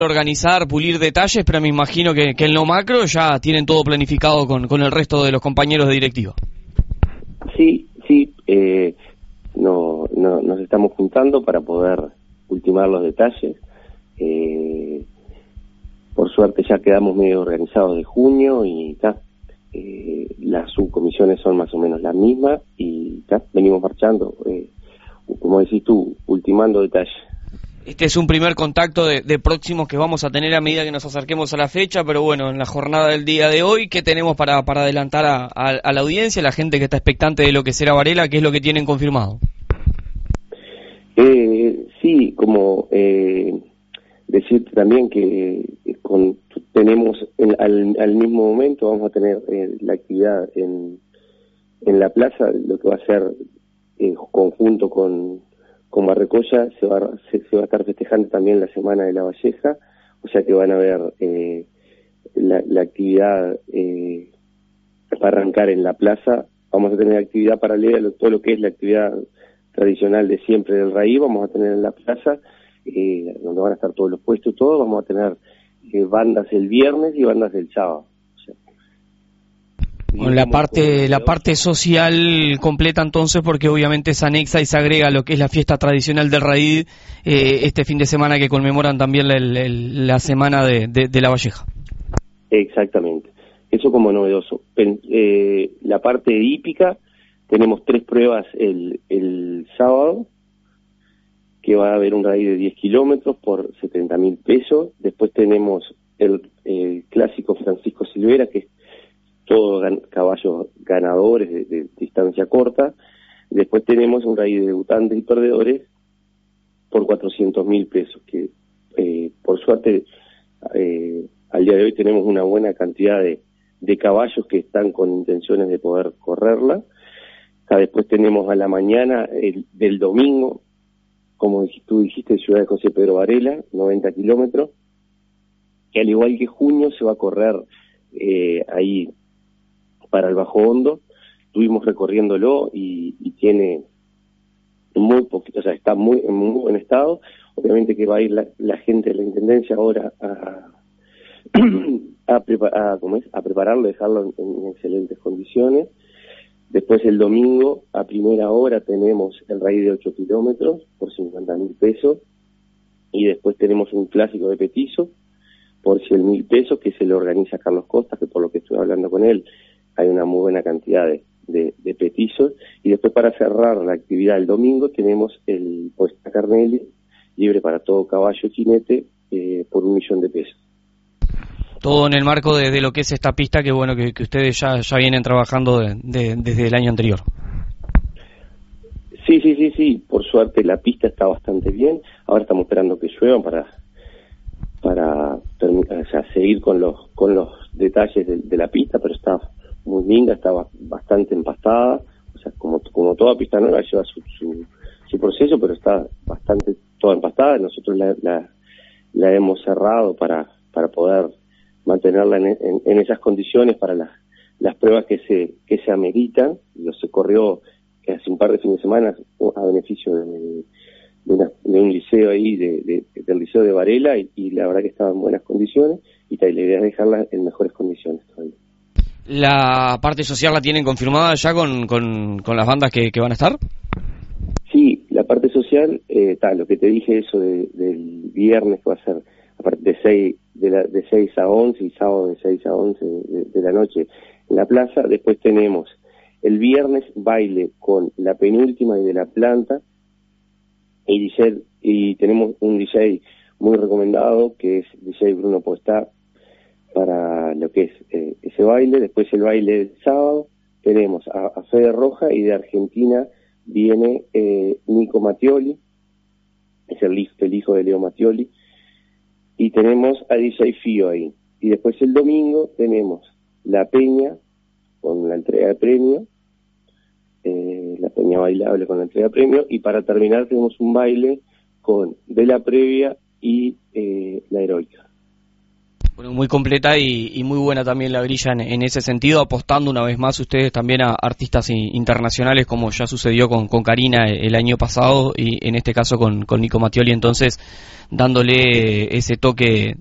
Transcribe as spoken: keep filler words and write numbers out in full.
organizar, pulir detalles, pero me imagino que, que en lo macro ya tienen todo planificado con, con el resto de los compañeros de directiva. Sí, sí, eh, no, no, nos estamos juntando para poder ultimar los detalles. Eh, por suerte ya quedamos medio organizados de junio y ta, eh, las subcomisiones son más o menos las mismas y ta, venimos marchando, eh, como decís tú, ultimando detalles. Este es un primer contacto de, de próximos que vamos a tener a medida que nos acerquemos a la fecha, pero bueno, en la jornada del día de hoy, ¿qué tenemos para, para adelantar a, a, a la audiencia, la gente que está expectante de lo que será Varela? ¿Qué es lo que tienen confirmado? Eh, sí, como eh, decirte también que con, tenemos en, al, al mismo momento vamos a tener eh, la actividad en, en la plaza, lo que va a ser eh, conjunto con, con Barrecoya, se va, se, se va a estar festejando también la Semana de la Valleja, o sea que van a ver eh, la, la actividad eh, para arrancar en la plaza. Vamos a tener actividad paralela, todo lo que es la actividad tradicional de siempre del raíz, vamos a tener en la plaza, eh, donde van a estar todos los puestos y todo, vamos a tener eh, bandas el viernes y bandas el sábado. O sea, con la parte la parte social completa entonces, porque obviamente se anexa y se agrega lo que es la fiesta tradicional del raíz eh, este fin de semana que conmemoran también la, la, la semana de, de, de la Valleja. Exactamente, eso como novedoso. Eh, la parte hípica, tenemos tres pruebas el, el sábado, que va a haber un raíz de diez kilómetros por setenta mil pesos. Después tenemos el, el clásico Francisco Silvera, que es todos gan caballos ganadores de, de, de distancia corta. Después tenemos un raíz de debutantes y perdedores por cuatrocientos mil pesos, que eh, por suerte eh, al día de hoy tenemos una buena cantidad de, de caballos que están con intenciones de poder correrla. Después tenemos a la mañana el, del domingo, como tú dijiste, Ciudad de José Pedro Varela, noventa kilómetros, que al igual que junio se va a correr eh, ahí para el Bajo Hondo. Estuvimos recorriéndolo y, y tiene muy poquito, o sea, está muy en muy buen estado. Obviamente que va a ir la, la gente de la Intendencia ahora a, a, prepa a, ¿cómo es? a prepararlo, dejarlo en, en excelentes condiciones. Después el domingo, a primera hora, tenemos el raíz de ocho kilómetros por cincuenta mil pesos. Y después tenemos un clásico de petizo por cien mil pesos que se lo organiza Carlos Costa, que por lo que estuve hablando con él, hay una muy buena cantidad de, de, de petizos. Y después, para cerrar la actividad del domingo, tenemos el Puesta Carnelli, libre para todo caballo y jinete, eh, por un millón de pesos. Todo en el marco de, de lo que es esta pista, que bueno, que, que ustedes ya, ya vienen trabajando de, de, desde el año anterior. Sí, sí, sí, sí, por suerte la pista está bastante bien. Ahora estamos esperando que llueva para para o sea, seguir con los con los detalles de, de la pista, pero está muy linda, está bastante empastada. O sea, como como toda pista nueva lleva su, su, su proceso, pero está bastante toda empastada. Nosotros la, la, la hemos cerrado para, para poder mantenerla en, en, en esas condiciones para las, las pruebas que se que se ameritan. Lo se corrió hace un par de fines de semana a beneficio de, de, una, de un liceo ahí, de, de, del liceo de Varela, y, y la verdad que estaba en buenas condiciones, y la idea es dejarla en mejores condiciones todavía. ¿La parte social la tienen confirmada ya con, con, con las bandas que, que van a estar? Sí, la parte social, eh, tal, lo que te dije, eso de, del viernes, que va a ser de seis de, la, de seis a once y sábado de seis a once de, de la noche en la plaza. Después tenemos el viernes baile con la penúltima y de la planta, y, D J, y tenemos un D J muy recomendado que es D J Bruno Postá para lo que es eh, ese baile. Después el baile del sábado tenemos a, a Fede Roja, y de Argentina viene eh, Nico Mattioli, es el, el hijo de Leo Mattioli. Y tenemos a D J Fío ahí. Y después el domingo tenemos la peña con la entrega de premio, eh, la peña bailable con la entrega de premio, y para terminar tenemos un baile con de la previa y eh, la heroica. Bueno, muy completa y, y muy buena también la grilla en, en ese sentido, apostando una vez más ustedes también a artistas internacionales, como ya sucedió con, con Karina el año pasado y en este caso con, con Nico Mattioli, entonces dándole ese toque